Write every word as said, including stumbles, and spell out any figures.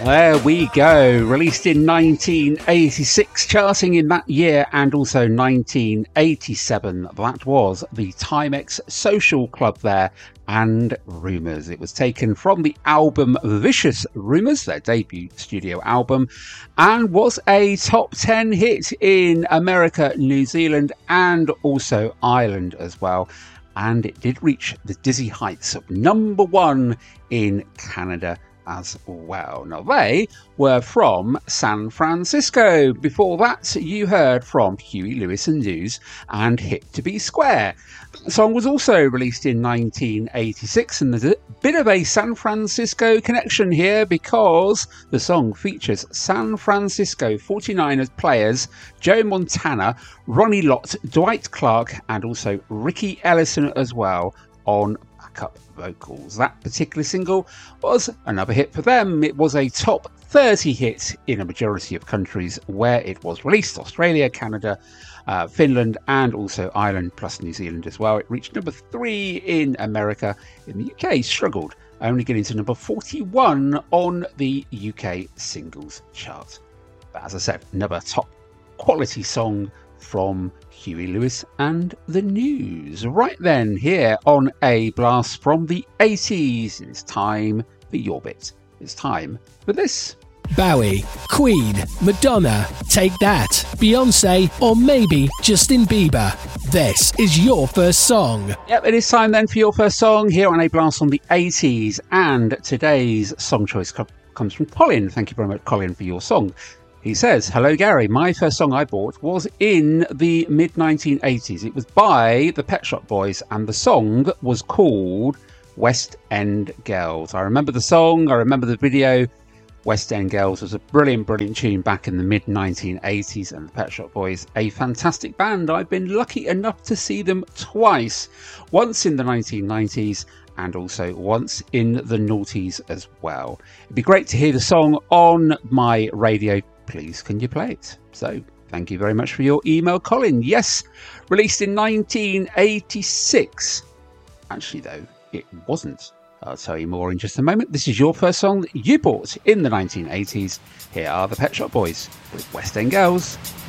There we go. Released in nineteen eighty-six, charting in that year and also nineteen eighty-seven. That was the Timex Social Club there and Rumours. It was taken from the album Vicious Rumours, their debut studio album, and was a top ten hit in America, New Zealand, and also Ireland as well. And it did reach the dizzy heights of number one in Canada as well. Now, they were from San Francisco. Before that, you heard from Huey Lewis and News and Hip to Be Square. The song was also released in nineteen eighty-six, and there's a bit of a San Francisco connection here because the song features San Francisco forty-niners players Joe Montana, Ronnie Lott, Dwight Clark, and also Ricky Ellison as well on backup vocals. That particular single was another hit for them. It was a top thirty hit in a majority of countries where it was released: Australia, Canada, uh, Finland, and also Ireland, plus New Zealand as well. It reached number three in America. In the U K, struggled, only getting to number forty-one on the U K singles chart. But as I said, another top quality song from Huey Lewis and the News. Right then, here on A Blast from the eighties, it's time for your bit. It's time for this. Bowie, Queen, Madonna, Take That, Beyonce, or maybe Justin Bieber. This is your first song. Yep, it is time then for your first song here on A Blast from the eighties. And today's song choice co- comes from Colin. Thank you very much, Colin, for your song. He says, hello, Gary. My first song I bought was in the mid nineteen eighties. It was by the Pet Shop Boys, and the song was called West End Girls. I remember the song. I remember the video. West End Girls was a brilliant, brilliant tune back in the mid nineteen eighties, and the Pet Shop Boys, a fantastic band. I've been lucky enough to see them twice, once in the nineteen nineties and also once in the noughties as well. It'd be great to hear the song on my radio. Please, can you play it? So, thank you very much for your email, Colin. Yes, released in nineteen eighty-six. Actually, though, it wasn't. I'll tell you more in just a moment. This is your first song that you bought in the nineteen eighties. Here are the Pet Shop Boys with West End Girls.